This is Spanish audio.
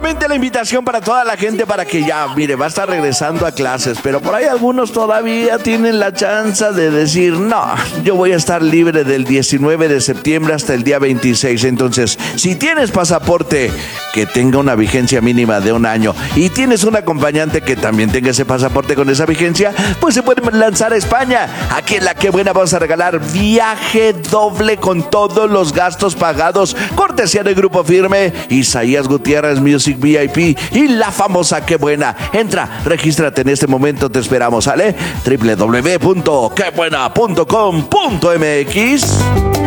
nuevamente la invitación para toda la gente para que ya, mire, va a estar regresando a clases, pero por ahí algunos todavía tienen la chance de decir, no, yo voy a estar libre del 19 de septiembre hasta el día 26. Entonces, si tienes pasaporte que tenga una vigencia mínima de 1 año y tienes un acompañante que también tenga ese pasaporte con esa vigencia, pues se pueden lanzar a España. Aquí en La Qué Buena vamos a regalar viaje doble con todos los gastos pagados, cortesía de Grupo Firme, Isaías Gutiérrez Music VIP y la famosa Qué Buena. Entra, regístrate en este momento, te esperamos, ¿sale? www.quebuena.com.mx